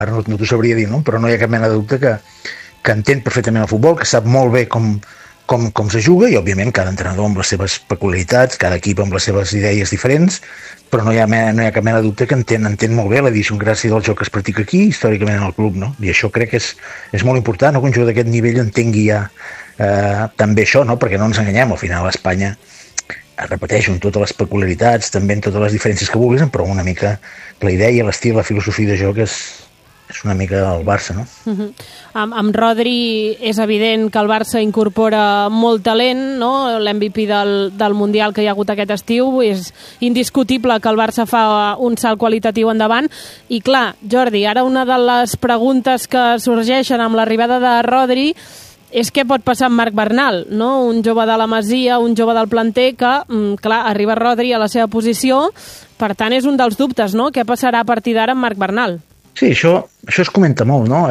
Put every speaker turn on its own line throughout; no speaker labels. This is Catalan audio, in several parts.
ara no t'ho sabria dir, no? Però no hi ha cap mena de dubte que entén perfectament el futbol, que sap molt bé com se juga, i òbviament cada entrenador amb les seves peculiaritats, cada equip amb les seves idees diferents, però no hi ha cap mena de dubte que entén molt bé la idiosincràsia del joc que es practica aquí, històricament en el club, no? I això crec que és molt important, no? Que un jugador d'aquest nivell entengui ja també això, no? Perquè no ens enganyem, al final a Espanya, repeteixo, amb totes les peculiaritats, també amb totes les diferències que vulguis, però una mica la idea, l'estil, la filosofia de joc és una mica el Barça, no?
Amb Rodri és evident que el Barça incorpora molt talent, no? L'MVP del Mundial que hi ha hagut aquest estiu, és indiscutible que el Barça fa un salt qualitatiu endavant, i clar, Jordi, ara una de les preguntes que sorgeixen amb l'arribada de Rodri és què pot passar amb Marc Bernal, no? Un jove de la Masia, un jove del planter que, clar, arriba Rodri a la seva posició, per tant és un dels dubtes, no? Què passarà a partir d'ara amb Marc Bernal?
Sí, això es comenta molt, no?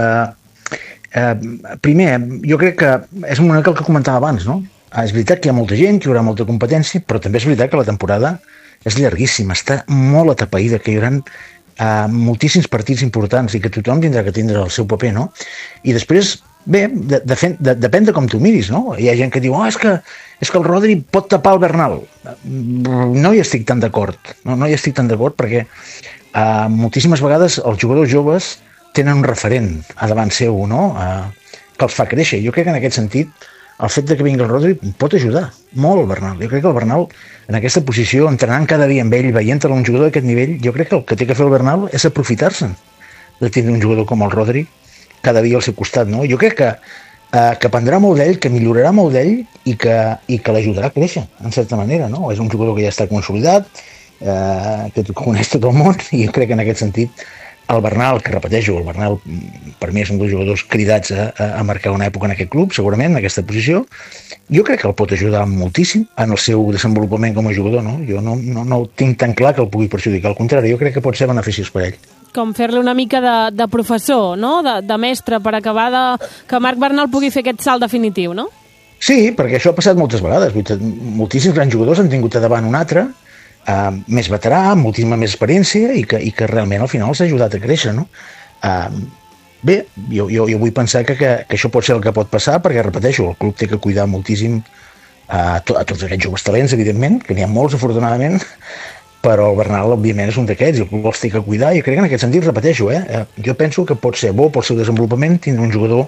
Primer, jo crec que és una mica el que comentava abans, no? És veritat que hi ha molta gent, que hi haurà molta competència, però també és veritat que la temporada és llarguíssima, està molt atapeïda, que hi haurà moltíssims partits importants i que tothom tindrà que tindre el seu paper, no? I després, bé, depèn de com tu miris, no? Hi ha gent que diu, és que el Rodri pot tapar el Bernal. No hi estic tan d'acord, no hi estic tan d'acord perquè moltíssimes vegades els jugadors joves tenen un referent a davant seu, no? Que els fa créixer. Jo crec que en aquest sentit el fet de que vingui el Rodri pot ajudar molt el Bernal. Jo crec que el Bernal en aquesta posició, entrenant cada dia amb ell, veient-lo un jugador d'aquest nivell, jo crec que el que té que fer el Bernal és aprofitar-se'n de tenir un jugador com el Rodri cada dia al seu costat, no? Jo crec que aprendrà molt d'ell, que millorarà molt d'ell i que l'ajudarà a créixer, en certa manera, no? És un jugador que ja està consolidat, que coneix tot el món, i jo crec que en aquest sentit el Bernal, que repeteixo, el Bernal per mi és un dels jugadors cridats a marcar una època en aquest club, segurament, en aquesta posició, jo crec que el pot ajudar moltíssim en el seu desenvolupament com a jugador, no? Jo no tinc tan clar que el pugui perjudicar, al contrari, jo crec que pot ser beneficiós per ell.
Com fer-li una mica de professor, no? De mestre, per acabar que Marc Bernal pugui fer aquest salt definitiu, no?
Sí, perquè això ha passat moltes vegades. Moltíssims grans jugadors han tingut a davant un altre, més veterà, amb moltíssima més experiència i que realment al final s'ha ajudat a créixer, no? Bé, jo vull pensar que això pot ser el que pot passar, perquè, repeteixo, el club té que cuidar moltíssim a tots aquests joves talents, evidentment, que n'hi ha molts, afortunadament, però el Bernal, òbviament, és un d'aquests i el club els té que cuidar, i crec que en aquest sentit, repeteixo, jo penso que pot ser bo pel seu desenvolupament tindre un jugador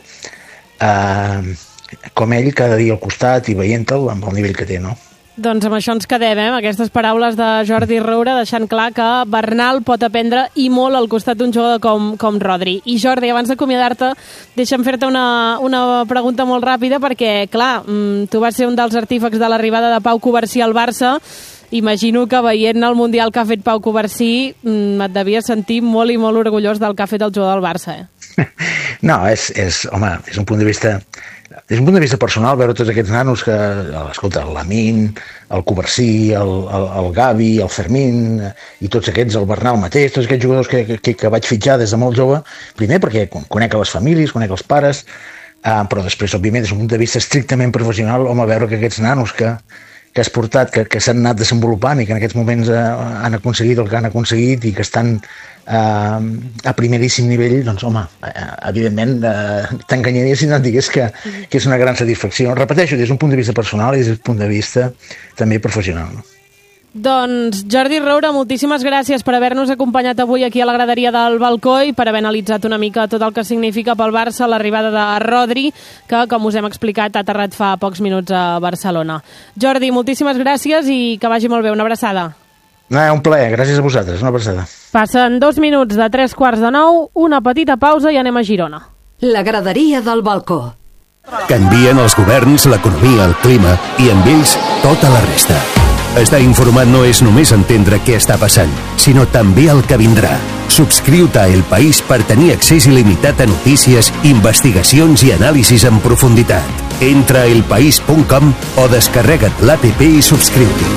com ell cada dia al costat i veient-te'l amb el nivell que té, no?
Doncs amb això ens quedem, amb aquestes paraules de Jordi Roura, deixant clar que Bernal pot aprendre i molt al costat d'un jugador com Rodri. I Jordi, abans d'acomiadar-te, deixa'm fer-te una pregunta molt ràpida, perquè, clar, tu vas ser un dels artífex de l'arribada de Pau Covarsí al Barça. Imagino que veient el Mundial que ha fet Pau Covarsí et devies sentir molt i molt orgullós del que ha fet el jugador del Barça,
No, home, és un punt de vista... Des d'un punt de vista personal, veure tots aquests nanos que, escolta, el Lamin, el Covarsí, el Gavi, el Fermín, i tots aquests, el Bernal mateix, tots aquests jugadors que vaig fitxar des de molt jove, primer perquè conec les famílies, conec els pares, però després, òbviament, des d'un punt de vista estrictament professional, home, veure que aquests nanos que has portat, que s'han anat desenvolupant i que en aquests moments han aconseguit el que han aconseguit i que estan a primeríssim nivell, doncs, home, evidentment t'enganyaria si no et digués que és una gran satisfacció. Repeteixo, des d'un punt de vista personal i des d'un punt de vista també professional, no?
Doncs Jordi Roura, moltíssimes gràcies per haver-nos acompanyat avui aquí a la graderia del Balcó i per haver analitzat una mica tot el que significa pel Barça l'arribada de Rodri, que, com us hem explicat, ha aterrat fa pocs minuts a Barcelona. Jordi, moltíssimes gràcies i que vagi molt bé. Una abraçada.
Un plaer, gràcies a vosaltres, una abraçada.
Passen 2 minuts de 3:45, una petita pausa i anem a Girona.
La graderia del Balcó.
Canvien els governs, l'economia, el clima i amb ells tota la resta. Estar informat no és només entendre què està passant, sinó també el que vindrà. Subscriu-te a El País per tenir accés il·limitat a notícies, investigacions i anàlisis en profunditat. Entra a elpaís.com o descarrega't l'APP i subscriu-t'hi.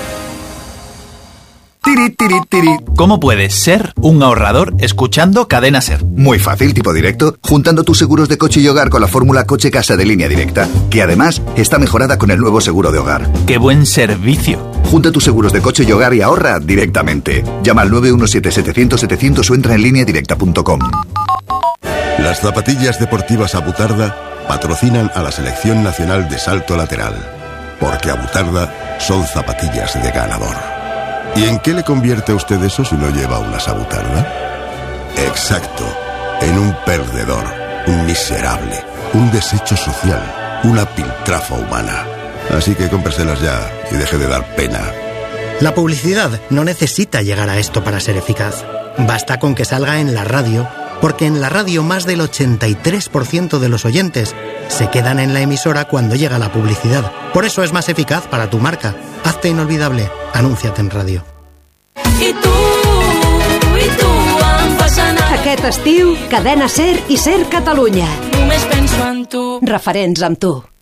¿Cómo puedes ser un ahorrador escuchando Cadena Ser?
Muy fácil, tipo directo, juntando tus seguros de coche y hogar con la fórmula Coche-Casa de Línea Directa, que además está mejorada con el nuevo seguro de hogar.
¡Qué buen servicio!
Junta tus seguros de coche y hogar y ahorra directamente. Llama al 917-700-700 o entra en lineadirecta.com.
Las zapatillas deportivas Abutarda patrocinan a la Selección Nacional de Salto Lateral, porque Abutarda son zapatillas de ganador. ¿Y en qué le convierte a usted eso si no lleva unas Abutarda? Exacto, en un perdedor, un miserable, un desecho social, una piltrafa humana. Así que cómpreselas ya y deje de dar pena.
La publicidad no necesita llegar a esto para ser eficaz. Basta con que salga en la radio, porque en la radio más del 83% de los oyentes se quedan en la emisora cuando llega la publicidad. Por eso es más eficaz para tu marca. Hazte inolvidable. Anúnciate en radio.
I tu em fas anar.
Aquest estiu, Cadena SER i SER Catalunya.
Només penso en tu.
Referents amb tu.